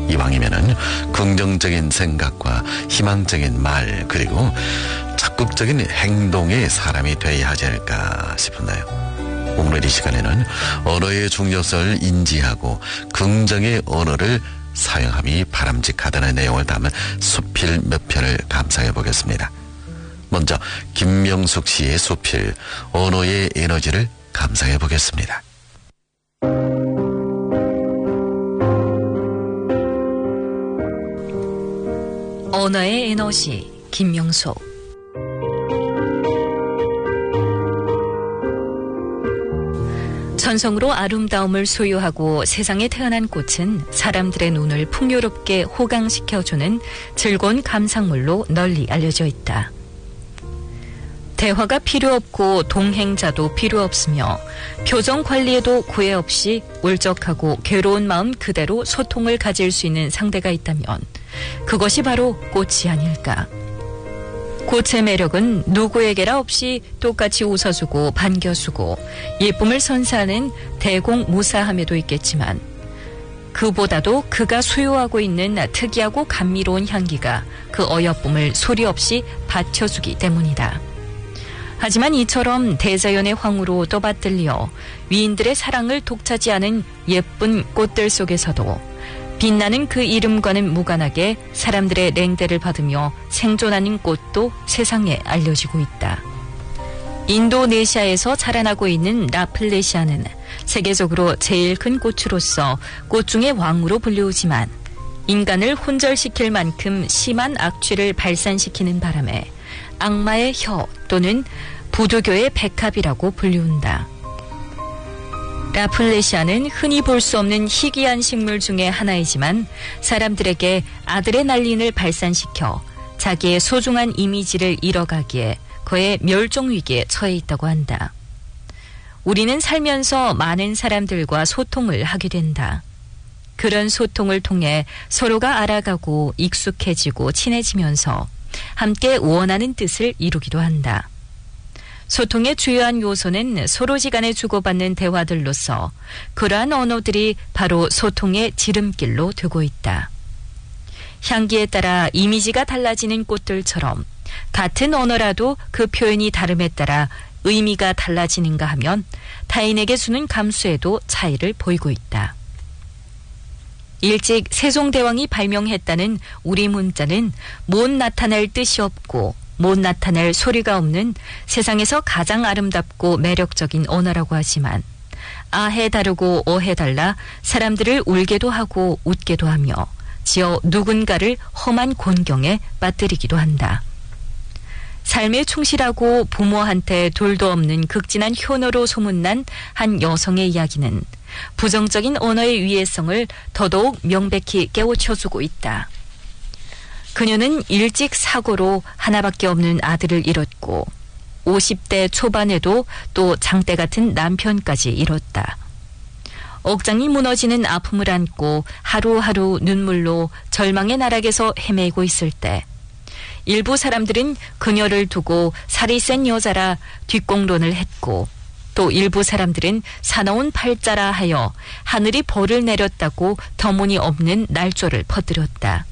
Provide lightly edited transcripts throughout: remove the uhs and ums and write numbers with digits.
이왕이면은 긍정적인 생각과 희망적인 말 그리고 적극적인 행동의 사람이 되어야 하지 않을까 싶은데요. 오늘 이 시간에는 언어의 중요성을 인지하고 긍정의 언어를 사용함이 바람직하다는 내용을 담은 수필 몇 편을 감상해 보겠습니다. 먼저 김명숙 씨의 수필 언어의 에너지를 감상해 보겠습니다. 언어의 에너지 김명숙. 천성으로 아름다움을 소유하고 세상에 태어난 꽃은 사람들의 눈을 풍요롭게 호강시켜주는 즐거운 감상물로 널리 알려져 있다. 대화가 필요 없고 동행자도 필요 없으며 표정 관리에도 구애 없이 울적하고 괴로운 마음 그대로 소통을 가질 수 있는 상대가 있다면 그것이 바로 꽃이 아닐까. 꽃의 매력은 누구에게라 없이 똑같이 웃어주고 반겨주고 예쁨을 선사하는 대공무사함에도 있겠지만 그보다도 그가 소유하고 있는 특이하고 감미로운 향기가 그 어여쁨을 소리 없이 받쳐주기 때문이다. 하지만 이처럼 대자연의 황후로 떠받들려 위인들의 사랑을 독차지하는 예쁜 꽃들 속에서도 빛나는 그 이름과는 무관하게 사람들의 냉대를 받으며 생존하는 꽃도 세상에 알려지고 있다. 인도네시아에서 자라나고 있는 라플레시아는 세계적으로 제일 큰 꽃으로서 꽃 중의 왕으로 불리우지만 인간을 혼절시킬 만큼 심한 악취를 발산시키는 바람에 악마의 혀 또는 부두교의 백합이라고 불리운다. 라플레시아는 흔히 볼 수 없는 희귀한 식물 중의 하나이지만 사람들에게 아드레날린을 발산시켜 자기의 소중한 이미지를 잃어가기에 그의 멸종위기에 처해 있다고 한다. 우리는 살면서 많은 사람들과 소통을 하게 된다. 그런 소통을 통해 서로가 알아가고 익숙해지고 친해지면서 함께 원하는 뜻을 이루기도 한다. 소통의 주요한 요소는 서로지간에 주고받는 대화들로서 그러한 언어들이 바로 소통의 지름길로 되고 있다. 향기에 따라 이미지가 달라지는 꽃들처럼 같은 언어라도 그 표현이 다름에 따라 의미가 달라지는가 하면 타인에게 주는 감수에도 차이를 보이고 있다. 일찍 세종대왕이 발명했다는 우리 문자는 못 나타낼 뜻이 없고 못 나타낼 소리가 없는 세상에서 가장 아름답고 매력적인 언어라고 하지만 아해 다르고 어해 달라 사람들을 울게도 하고 웃게도 하며 지어 누군가를 험한 곤경에 빠뜨리기도 한다. 삶에 충실하고 부모한테 돌도 없는 극진한 효노로 소문난 한 여성의 이야기는 부정적인 언어의 위해성을 더더욱 명백히 깨우쳐주고 있다. 그녀는 일찍 사고로 하나밖에 없는 아들을 잃었고 50대 초반에도 또 장대 같은 남편까지 잃었다. 억장이 무너지는 아픔을 안고 하루하루 눈물로 절망의 나락에서 헤매고 있을 때 일부 사람들은 그녀를 두고 살이 센 여자라 뒷공론을 했고 또 일부 사람들은 사나운 팔자라 하여 하늘이 벌을 내렸다고 터무니없는 날조를 퍼뜨렸다.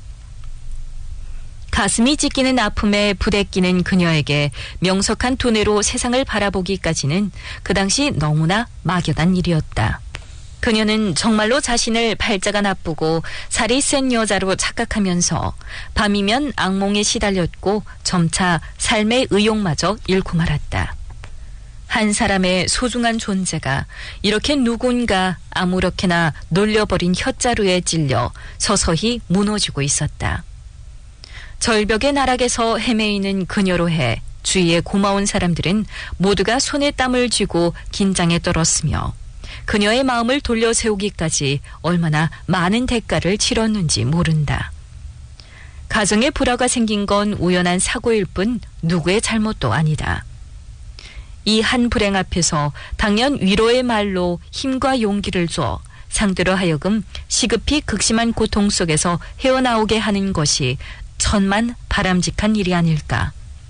가슴이 찢기는 아픔에 부대끼는 그녀에게 명석한 두뇌로 세상을 바라보기까지는 그 당시 너무나 막연한 일이었다. 그녀는 정말로 자신을 팔자가 나쁘고 살이 센 여자로 착각하면서 밤이면 악몽에 시달렸고 점차 삶의 의욕마저 잃고 말았다. 한 사람의 소중한 존재가 이렇게 누군가 아무렇게나 놀려버린 혓자루에 찔려 서서히 무너지고 있었다. 절벽의 나락에서 헤매이는 그녀로 해 주위에 고마운 사람들은 모두가 손에 땀을 쥐고 긴장에 떨었으며 그녀의 마음을 돌려 세우기까지 얼마나 많은 대가를 치렀는지 모른다. 가정에 불화가 생긴 건 우연한 사고일 뿐 누구의 잘못도 아니다. 이 한 불행 앞에서 당연 위로의 말로 힘과 용기를 줘 상대로 하여금 시급히 극심한 고통 속에서 헤어나오게 하는 것이 천만 바람직한 일이 아닐까.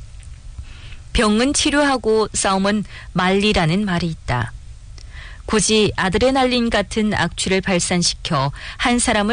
병은 치료하고 싸움은 말리라는 말이 있다. 굳이 아드레날린 같은 악취를 발산시켜 한 사람을